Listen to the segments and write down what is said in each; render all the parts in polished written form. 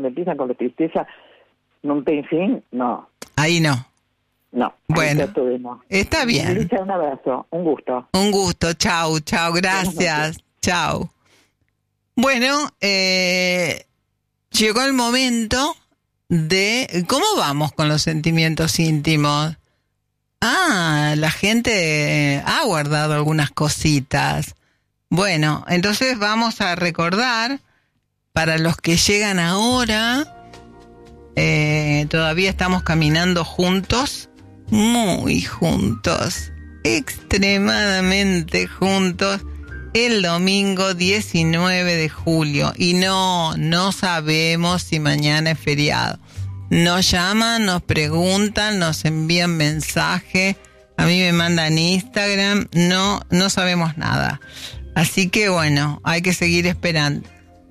empiezan con la tristeza, no tem fin, no. Ahí no. No. Bueno, No. está bien. Melissa, un abrazo, un gusto. Un gusto, chau, gracias, chau. Bueno, llegó el momento de... ¿Cómo vamos con los sentimientos íntimos? La gente ha guardado algunas cositas. Bueno, entonces vamos a recordar, para los que llegan ahora, todavía estamos caminando juntos, muy juntos, extremadamente juntos, el domingo 19 de julio. Y no sabemos si mañana es feriado. Nos llaman, nos preguntan, nos envían mensajes, a mí me mandan Instagram, no sabemos nada. Así que bueno, hay que seguir esperando.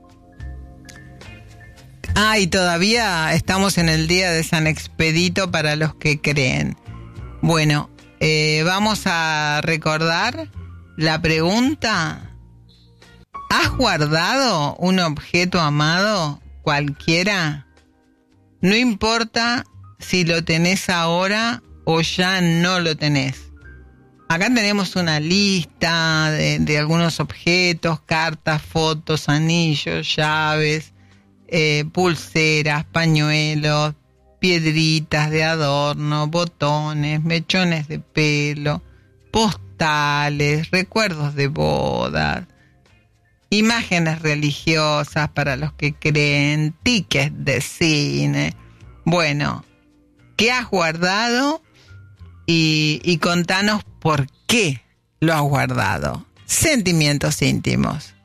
Y todavía estamos en el día de San Expedito para los que creen. Bueno, vamos a recordar la pregunta. ¿Has guardado un objeto amado, cualquiera? No importa si lo tenés ahora o ya no lo tenés. Acá tenemos una lista de algunos objetos, cartas, fotos, anillos, llaves, pulseras, pañuelos, piedritas de adorno, botones, mechones de pelo, postales, recuerdos de bodas, imágenes religiosas para los que creen, tickets de cine. Bueno, ¿qué has guardado? Y contanos por qué lo has guardado. Sentimientos íntimos.